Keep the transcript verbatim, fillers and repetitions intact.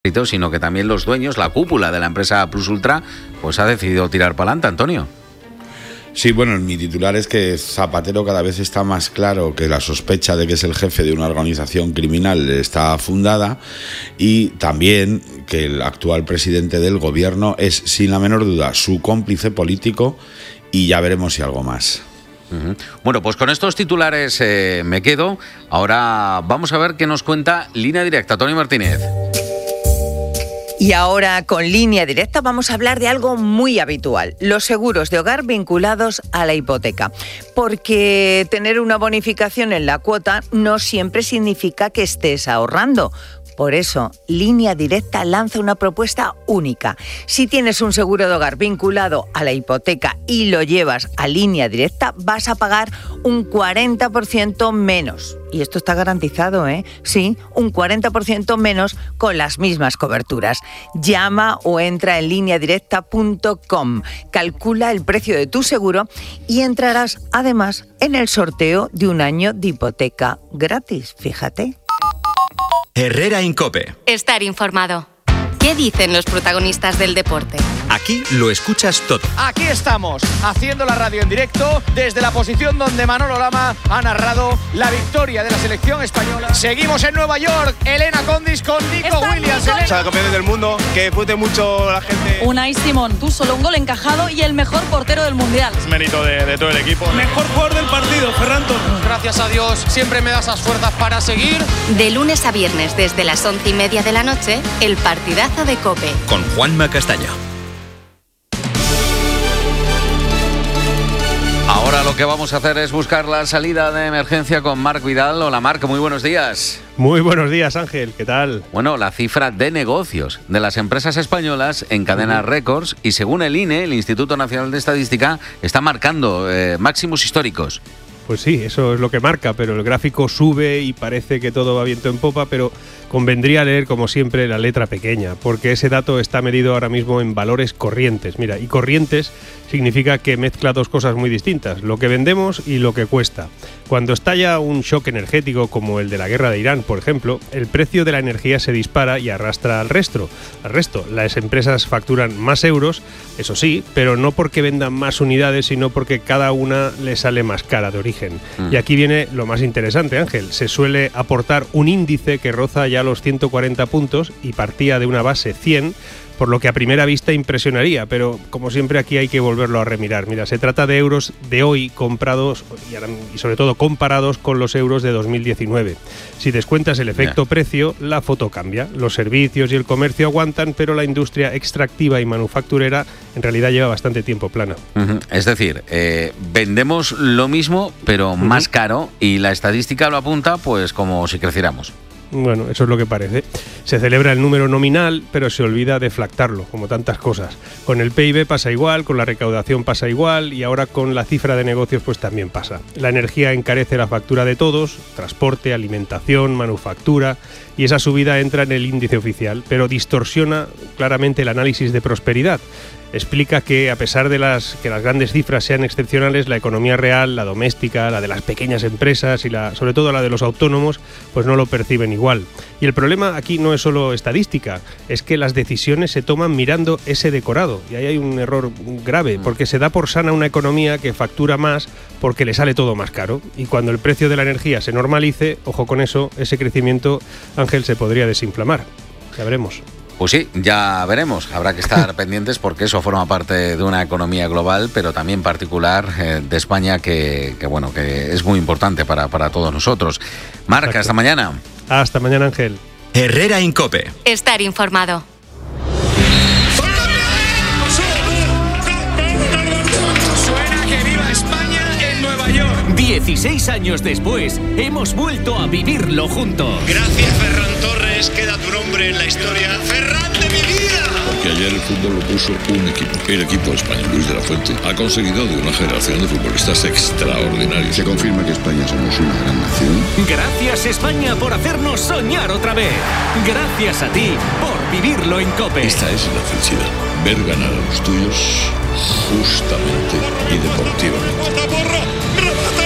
sino que también los dueños, la cúpula de la empresa Plus Ultra, pues ha decidido tirar para adelante, Antonio. Sí, bueno, mi titular es que Zapatero cada vez está más claro que la sospecha de que es el jefe de una organización criminal está fundada, y también que el actual presidente del gobierno es, sin la menor duda, su cómplice político, y ya veremos si algo más. Uh-huh. Bueno, pues con estos titulares eh, me quedo. Ahora vamos a ver qué nos cuenta Línea Directa, Tony Martínez. Y ahora, con Línea Directa, vamos a hablar de algo muy habitual, los seguros de hogar vinculados a la hipoteca. Porque tener una bonificación en la cuota no siempre significa que estés ahorrando. Por eso, Línea Directa lanza una propuesta única. Si tienes un seguro de hogar vinculado a la hipoteca y lo llevas a Línea Directa, vas a pagar un cuarenta por ciento menos. Y esto está garantizado, ¿eh? Sí, un cuarenta por ciento menos con las mismas coberturas. Llama o entra en línea directa punto com, calcula el precio de tu seguro y entrarás además en el sorteo de un año de hipoteca gratis, fíjate. Herrera Incope. Estar informado. ¿Qué dicen los protagonistas del deporte? Aquí lo escuchas todo. Aquí estamos, haciendo la radio en directo desde la posición donde Manolo Lama ha narrado la victoria de la selección española. Seguimos en Nueva York, Elena Condis con Nico Williams. O sea, campeones del mundo, que disfrute mucho la gente. Unai Simón, tú solo un gol encajado y el mejor portero del Mundial. Es mérito de, de todo el equipo. Mejor jugador del partido, Ferran Torres. Gracias a Dios, siempre me da esas fuerzas para seguir. De lunes a viernes, desde las once y media de la noche, el partidazo de COPE. Con Juanma Castaño. Ahora lo que vamos a hacer es buscar la salida de emergencia con Marc Vidal. Hola Marc, muy buenos días. Muy buenos días, Ángel, ¿qué tal? Bueno, la cifra de negocios de las empresas españolas encadena récords y según el I N E, el Instituto Nacional de Estadística, está marcando eh, máximos históricos. Pues sí, eso es lo que marca, pero el gráfico sube y parece que todo va viento en popa, pero convendría leer, como siempre, la letra pequeña, porque ese dato está medido ahora mismo en valores corrientes. Mira, y corrientes significa que mezcla dos cosas muy distintas, lo que vendemos y lo que cuesta. Cuando estalla un shock energético como el de la guerra de Irán, por ejemplo, el precio de la energía se dispara y arrastra al resto. Al resto, las empresas facturan más euros, eso sí, pero no porque vendan más unidades, sino porque cada una le sale más cara de origen. Mm. Y aquí viene lo más interesante, Ángel. Se suele aportar un índice que roza ya los ciento cuarenta puntos y partía de una base cien, por lo que a primera vista impresionaría, pero como siempre aquí hay que volverlo a remirar. Mira, se trata de euros de hoy comprados y, ahora, y sobre todo comparados con los euros de dos mil diecinueve. Si descuentas el efecto yeah. precio, la foto cambia. Los servicios y el comercio aguantan, pero la industria extractiva y manufacturera en realidad lleva bastante tiempo plana. Uh-huh. Es decir, eh, vendemos lo mismo, pero uh-huh. más caro, y la estadística lo apunta pues como si creciéramos. Bueno, eso es lo que parece. Se celebra el número nominal, pero se olvida deflactarlo, como tantas cosas. Con el P I B pasa igual, con la recaudación pasa igual, y ahora con la cifra de negocios pues también pasa. La energía encarece la factura de todos, transporte, alimentación, manufactura, y esa subida entra en el índice oficial, pero distorsiona claramente el análisis de prosperidad. Explica que a pesar de las que las grandes cifras sean excepcionales, la economía real, la doméstica, la de las pequeñas empresas y la, sobre todo la de los autónomos, pues no lo perciben igual. Y el problema aquí no es solo estadística, es que las decisiones se toman mirando ese decorado. Y ahí hay un error grave, porque se da por sana una economía que factura más porque le sale todo más caro. Y cuando el precio de la energía se normalice, ojo con eso, ese crecimiento, Ángel, se podría desinflamar. Ya veremos. Pues sí, ya veremos. Habrá que estar pendientes porque eso forma parte de una economía global, pero también particular eh, de España, que, que bueno, que es muy importante para, para todos nosotros. Marc, Exacto. hasta mañana. Hasta mañana, Ángel. Herrera Incope. Estar informado. Suena que viva España en Nueva York. dieciséis años después, hemos vuelto a vivirlo juntos. Gracias, Ferran Torres. Queda tu nombre en la historia. ¡Ferran de mi vida! Porque ayer el fútbol lo puso un equipo. El equipo español, Luis de la Fuente, ha conseguido de una generación de futbolistas extraordinarios. Se confirma que España somos una gran nación. Gracias, España, por hacernos soñar otra vez. Gracias a ti por vivirlo en COPE. Esta es la felicidad. Ver ganar a los tuyos justamente y deportivamente.